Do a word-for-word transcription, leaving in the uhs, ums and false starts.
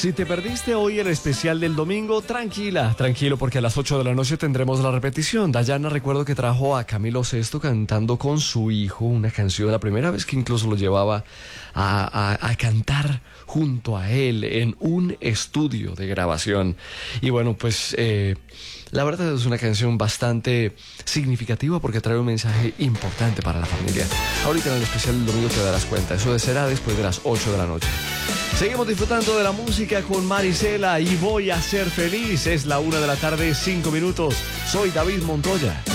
Si te perdiste hoy el especial del domingo, tranquila, tranquilo, porque a las ocho de la noche tendremos la repetición. Dayana, recuerdo que trajo a Camilo Sesto cantando con su hijo una canción, la primera vez que incluso lo llevaba a, a, a cantar junto a él en un estudio de grabación. Y bueno, pues eh, la verdad es una canción bastante significativa porque trae un mensaje importante para la familia. Ahorita en el especial del domingo te darás cuenta, eso será después de las ocho de la noche. Seguimos disfrutando de la música con Marisela y Voy a ser feliz. Es la una de la tarde, cinco minutos. Soy David Montoya.